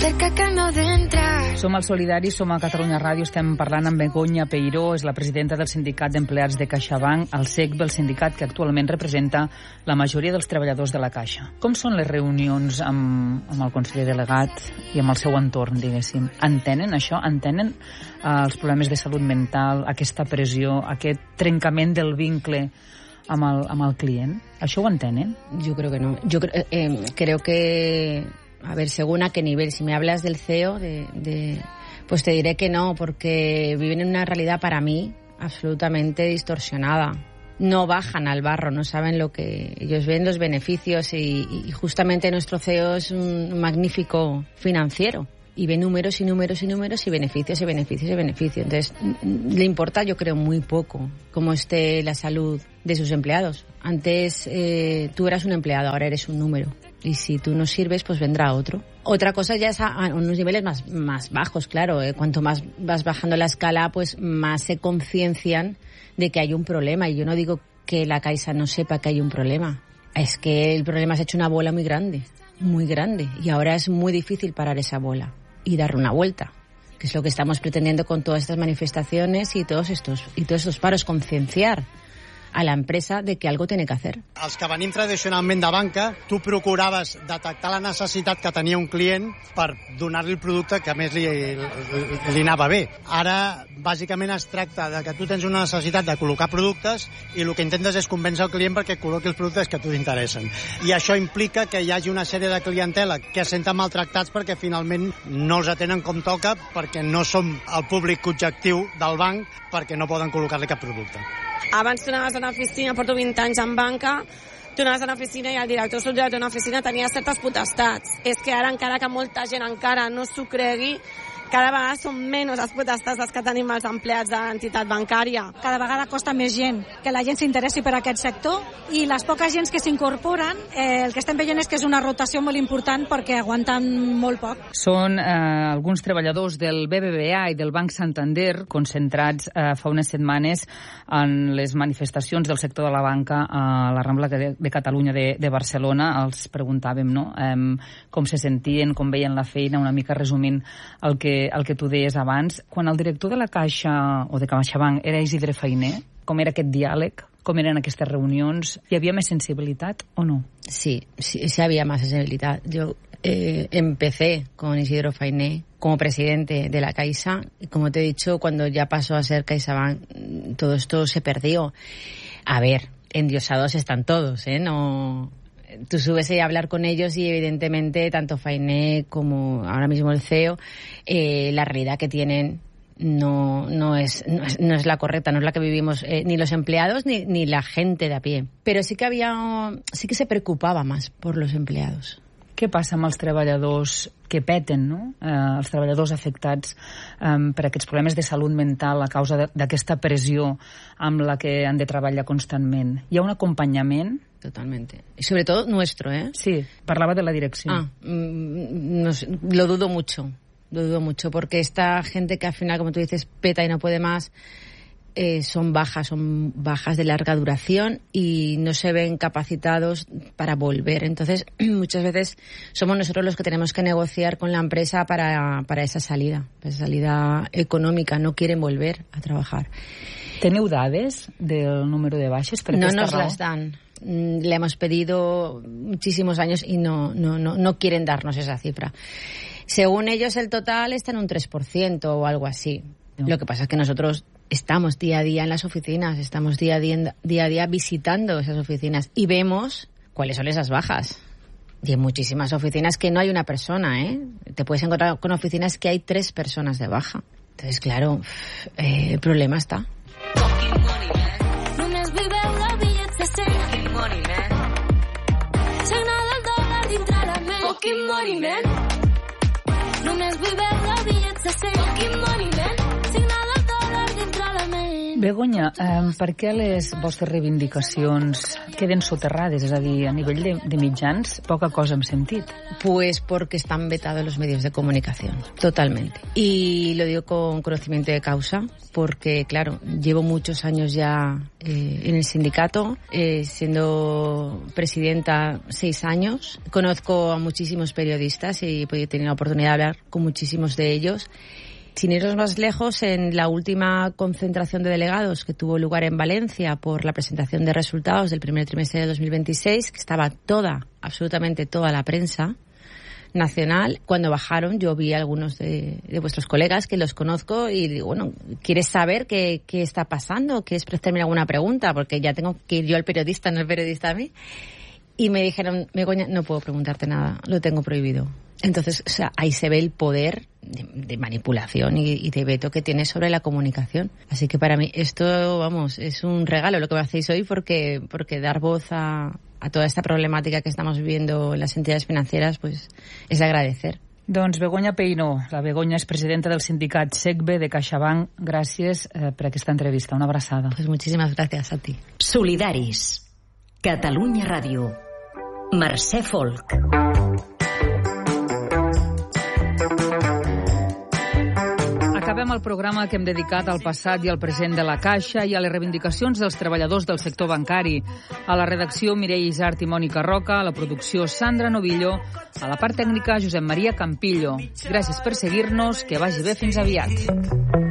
cerca que no d'entrar. Som al Solidari, som a Catalunya Ràdio, estem parlant amb Begoña Peiró, és la presidenta del Sindicat d'Empleats de CaixaBank, el SECB, el sindicat que actualment representa la majoria dels treballadors de la Caixa. Com són les reunions amb el conseller delegat i amb el seu entorn, diguéssim? Entenen això? Entenen els problemes de salut mental, aquesta pressió, aquest trencament del vincle amb el client? Això ho entenen? Yo creo que no. Yo creo que... A ver, según a qué nivel. Si me hablas del CEO, pues te diré que no, porque viven en una realidad para mí absolutamente distorsionada. No bajan al barro, no saben lo que... Ellos ven los beneficios y justamente nuestro CEO es un magnífico financiero. Y ve números y números y números y beneficios y beneficios y beneficios. Entonces, le importa, yo creo, muy poco cómo esté la salud de sus empleados. Antes tú eras un empleado, ahora eres un número. Y si tú no sirves, pues vendrá otro. Otra cosa ya es a unos niveles más bajos, claro. Cuanto más vas bajando la escala, pues más se conciencian de que hay un problema. Y yo no digo que la Caixa no sepa que hay un problema. Es que el problema se ha hecho una bola muy grande. Muy grande. Y ahora es muy difícil parar esa bola y darle una vuelta, que es lo que estamos pretendiendo con todas estas manifestaciones y todos estos paros, concienciar a la empresa de que algo tiene que hacer. Els que venim tradicionalment de banca, tu procuraves detectar la necessitat que tenia un client per donar-li el producte que més li anava bé. Ara, bàsicament, es tracta de que tu tens una necessitat de col·locar productes i el que intentes és convèncer el client perquè col·loqui els productes que a tu t'interessen. I això implica que hi hagi una sèrie de clientela que es senten maltractats perquè finalment no els atenen com toca, perquè no som el públic objectiu del banc, perquè no poden col·locar-li cap producte. Abans tu anaves a una oficina, porto 20 anys en banca, tu anaves a una oficina i el director subdirector d'una oficina tenia certes potestats. És que ara, encara que molta gent encara no s'ho cregui, cada vegada són menys les potestats les que tenim els empleats de l'entitat bancària. Cada vegada costa més gent que la gent s'interessi per aquest sector i les poques gens que s'incorporen, el que estem veient és que és una rotació molt important perquè aguanten molt poc. Són alguns treballadors del BBVA i del Banc Santander concentrats fa unes setmanes en les manifestacions del sector de la banca a la Rambla de Catalunya de Barcelona. Els preguntàvem, no?, com se sentien, com veien la feina, una mica resumint el que tu deies abans. Quan el director de la Caixa o de CaixaBank era Isidre Fainé, com era aquest diàleg, com eren aquestes reunions, hi havia més sensibilitat o no? Sí había más sensibilidad. Yo empecé con Isidro Fainé como presidente de la Caixa y, como te he dicho, cuando ya pasó a ser CaixaBank, todo esto se perdió. A ver, endiosados están todos, No... Tú subes a hablar con ellos y evidentemente tanto Fainé como ahora mismo el CEO, la realidad que tienen no es la correcta, no es la que vivimos ni los empleados ni la gente de a pie. Però sí que se preocupava más por los empleados. Què passa amb els treballadors que peten, no? Els treballadors afectats per aquests problemes de salut mental a causa d'aquesta pressió amb la que han de treballar constantment? Hi ha un acompanyament? Totalmente. Y sobre todo nuestro, Sí, parlava de la dirección. No sé, lo dudo mucho porque esta gente que al final, como tú dices, peta y no puede más, son bajas de larga duración y no se ven capacitados para volver. Entonces, muchas veces somos nosotros los que tenemos que negociar con la empresa para esa salida económica. No quieren volver a trabajar. ¿Teniu dades del número de baixes? No nos las dan. Le hemos pedido muchísimos años y no quieren darnos esa cifra. Según ellos, el total está en un 3% o algo así. No. Lo que pasa es que nosotros estamos día a día en las oficinas, estamos día a día visitando esas oficinas y vemos cuáles son esas bajas. Y en muchísimas oficinas que no hay una persona, Te puedes encontrar con oficinas que hay 3 personas de baja. Entonces, claro, el problema està. Begoña, per què les vostres reivindicacions queden soterrades? És a dir, a nivell de mitjans, poca cosa hem sentit. Pues porque están vetados los medios de comunicación, totalmente. Y lo digo con conocimiento de causa, porque, claro, llevo muchos años ya en el sindicato, siendo presidenta 6 años. Conozco a muchísimos periodistas y he tenido la oportunidad de hablar con muchísimos de ellos. Sin irnos más lejos, en la última concentración de delegados que tuvo lugar en Valencia por la presentación de resultados del primer trimestre de 2026, que estaba absolutamente toda la prensa nacional, cuando bajaron yo vi a algunos de vuestros colegas que los conozco y digo, bueno, ¿quieres saber qué está pasando? ¿Quieres hacerme alguna pregunta? Porque ya tengo que ir yo al periodista, no el periodista a mí. Y me dijeron, Begoña, no puedo preguntarte nada, lo tengo prohibido. Entonces, o sea, ahí se ve el poder de manipulación y de veto que tiene sobre la comunicación. Así que para mí esto, vamos, es un regalo lo que me hacéis hoy porque dar voz a toda esta problemática que estamos viviendo en las entidades financieras, pues es de agradecer. Doncs Begoña Peino, la Begoña és presidenta del sindicat SECBE de CaixaBank. Gràcies per aquesta entrevista. Una abraçada. Pues muchísimas gracias a ti. Solidaris. Catalunya Ràdio. Mercè Folk. Acabem el programa que hem dedicat al passat i al present de la Caixa i a les reivindicacions dels treballadors del sector bancari. A la redacció, Mireia Isart i Mònica Roca, a la producció, Sandra Novillo, a la part tècnica, Josep Maria Campillo. Gràcies per seguir-nos, que vagi bé, fins aviat.